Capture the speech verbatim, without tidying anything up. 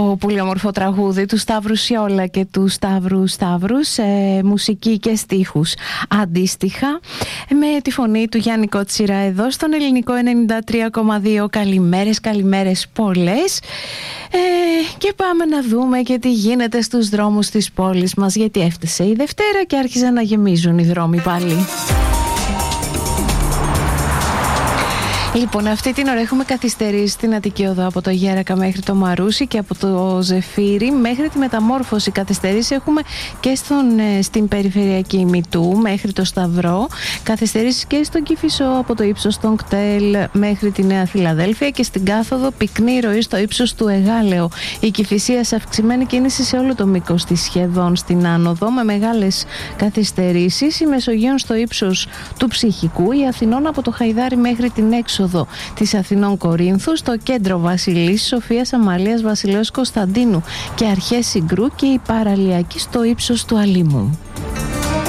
το πολύ όμορφο τραγούδι του Σταύρου Σιόλα και του Σταύρου Σταύρου σε μουσική και στίχους αντίστοιχα, με τη φωνή του Γιάννη Κότσιρα εδώ στον Ελληνικό ενενήντα τρία κόμμα δύο. Καλημέρες, καλημέρες πολλές. Ε, και πάμε να δούμε και τι γίνεται στους δρόμους της πόλης μας, γιατί έφτασε η Δευτέρα και άρχιζαν να γεμίζουν οι δρόμοι πάλι. Λοιπόν, αυτή την ώρα έχουμε καθυστερήσει την Αττική Οδό από το Γέρακα μέχρι το Μαρούσι και από το Ζεφύρι μέχρι τη Μεταμόρφωση. Καθυστερήσει έχουμε και στον, στην περιφερειακή Μητού μέχρι το Σταυρό. Καθυστερήσει και στον Κηφισό από το ύψος των Κτέλ μέχρι τη Νέα Φιλαδέλφια και στην Κάθοδο πυκνή ροή στο ύψος του Εγάλεο. Η Κηφισία σε αυξημένη κίνηση σε όλο το μήκος της, σχεδόν στην άνοδο, με μεγάλες καθυστερήσεις. Η Μεσογείων στο ύψος του Ψυχικού, η Αθηνών από το Χαϊδάρι μέχρι την έξοδο της Αθηνών Κορίνθου, στο κέντρο Βασιλής, Σοφίας Αμαλίας, Βασιλέως Κωνσταντίνου και αρχές Συγκρού και η Παραλιακή στο ύψος του Αλήμου.